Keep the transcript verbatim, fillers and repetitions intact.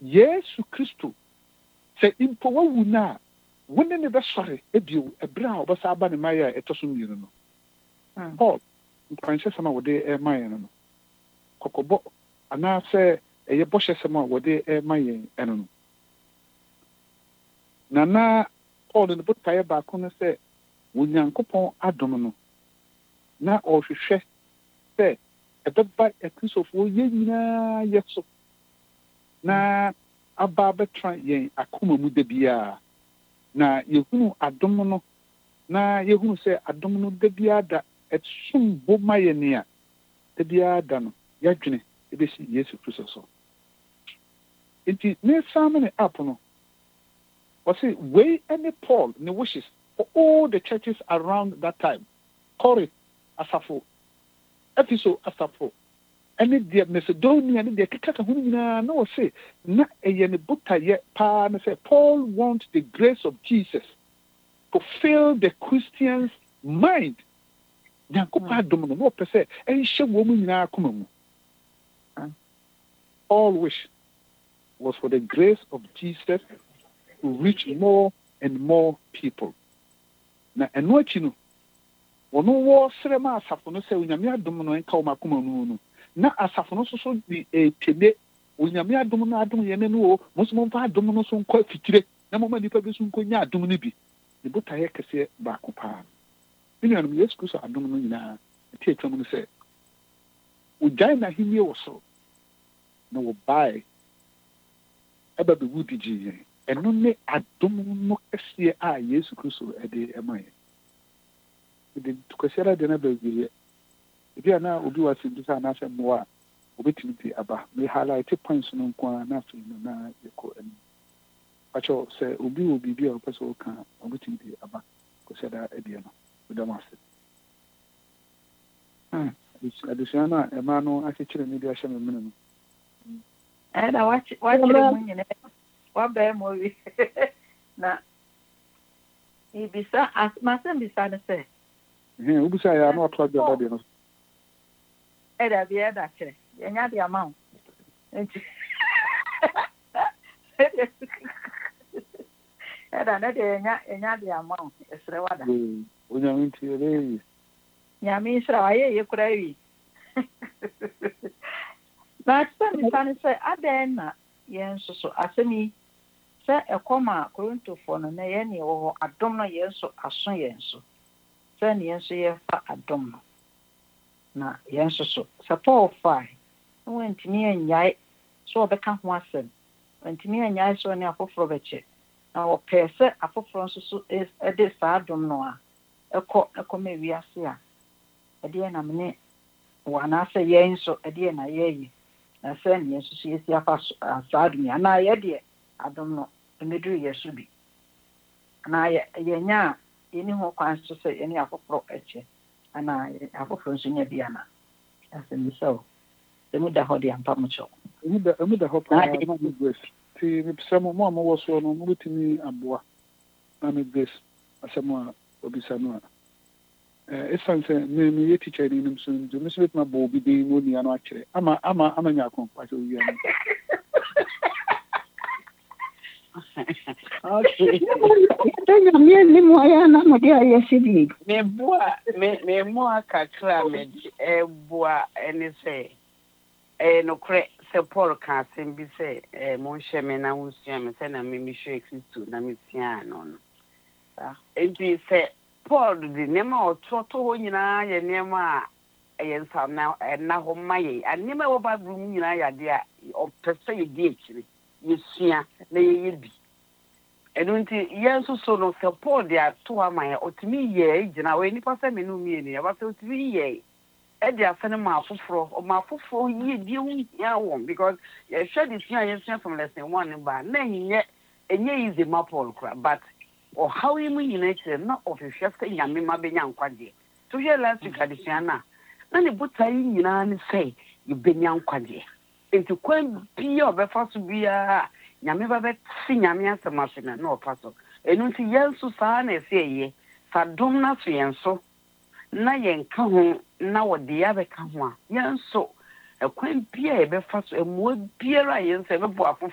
Yesu Kristo se impo wawu na wone ne be sore ebio ebra obasa aba ne maya etoso mienu no Paul nkwanche sama wode e maye no kokobo ana se eye boshe sama wode e maye eno no na na Paul ne botaye ba ko no se wonyankopon adom no na ohwehwe se ebeba ekrisofo ye nyina yeso na aba betra yen akoma mu da bia na yehunu adom no na yehunu se adom no da bia da etsum bo maye ne a da bia da no yadwene ebesi Yesu Kristo so enti ne famine up no was it way any Paul ne wishes for all the churches around that time Corinth asafo Ephesus asafo any the Macedonia and the kaka hu nyina na wo say na eye ne botaye pa na say Paul wants the grace of Jesus to fill the Christians mind nyankopa adom no no pese e hye wo mu nyina akoma mu all wish was for the grace of Jesus to reach more and more people na eno achi no wono wo srema asafo no se onyame adom no enka wo makoma mu no na asafo no so so di eteme onyame adom no adom ye ne no mo so mfa adom no so nkwa fitire na mo ma nipa bi so nkonya adom no bi ne botaye kese ba ko pa ni anum Yesu Kristo adom no nyina ti etwam no se ujai na himie wo so na wo bai eba be wudi ji eno ne adom no kese a Yesu Kristo ede emaye de tukasera de na be wiye ebi ana obi wasi bisa na se moa obetimi ti aba me highlight points no kwa na fi no na yeko ani acho se obi obi bi o peso ka obetimi ti aba ko se da ebi no do ma se ah adisiana e ma no akechire ni bi ahye me mene no eh da watch watch mo nyine wa be mo wi na ibisa asma bisa na se eh ubisa ya no atwa bi aba de no era bi era kire yenya de amount era na de yenya yenya de amount esre wada onya minti ele nyame isra aye ye kura wi na tsani tsani se aden na yen so so asemi se ekoma Korinto fo no na ye ne wo adom no yen so aso yen so se ne yen so ye fa adom no na yen so so support fine when timi anyai so obeka ho asem when timi anyai so ne afoforo beche na wo pese afoforo so so e de sa adom no a eko eko me wiase a e de na me wana se yen so e de na yeyi na se ne yen so so yesi afa sa adom ya na ye de adom no emedru yesu bi na ye yenya yeni ho kwan so se yeni afoforo eche ana afoforo so nya bia na asemi so emu da ho de ampa mucho emu da emu da ho pa na me grace ti me psamo mo mo wo so no mo timi aboa na me grace asemo a obisa no a eh esanse me me ye teacher ni nim so ndu me so betma bo bi de no ni ano akere ama ama ama nya kon pa so wi ano okay tanya me ni mo ya na mo dia yesibi me boa me me mo akakra me e boa eni se e no kre se Paul ka sembi se e mo hye me na wusua me se na me mi hwe Kristo na me tia no no ah enti se Paul di nema ototo ho nyina ye nema a ye nsam na na ho maye anema wo ba bru nyina ya de a o pese ye di ekiri yesua na ye bi enunti yenso so no se Paul de ato amaye otimi ye gina we nipa se menu mi ni ya ba se otimi ye e de afene ma afoforo o ma afoforo ye die hu ya won because ye hwe de sua ye sua from lesson one ba na nye enye easy ma Paul kra but o how you mean nature na of hwe se nyame ma benya nkwade to ye last week adisua na na ne botai nyina ne sei ye benya nkwade enti kwan bia obefa so bia nyame ba be si nyame asema na no paso enu ti yensu sa na ese ye sa dom na so yenso na yenka ho na wode ya be ka ho a yenso ekwan bia e be fa so emu biara yenso e be bo